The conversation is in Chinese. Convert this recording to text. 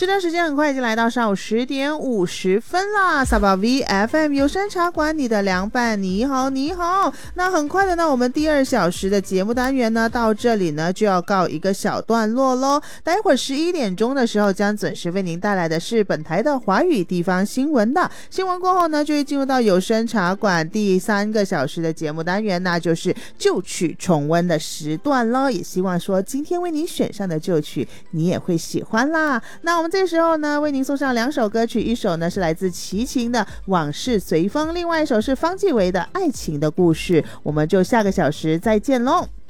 这段时间很快已经来到上午10:50啦。萨巴 VFM 有声茶馆，你的凉拌，你好你好。那很快的呢，我们第2小时的节目单元呢，到这里呢就要告一个小段落咯。待会儿11点钟的时候，将准时为您带来的是本台的华语地方新闻的。新闻过后呢，就会进入到有声茶馆第3个小时的节目单元，那就是旧曲重温的时段咯。也希望说今天为您选上的旧曲你也会喜欢啦。那我们这时候呢，为您送上2首歌曲，一首呢是来自齐秦的《往事随风》，另外一首是方季韦的《爱情的故事》。我们就下个小时再见喽。